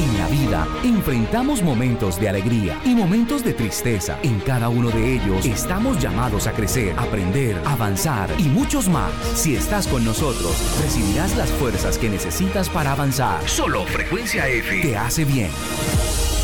En la vida enfrentamos momentos de alegría y momentos de tristeza. En cada uno de ellos estamos llamados a crecer, aprender, avanzar y muchos más. Si estás con nosotros, recibirás las fuerzas que necesitas para avanzar. Solo Frecuencia F te hace bien.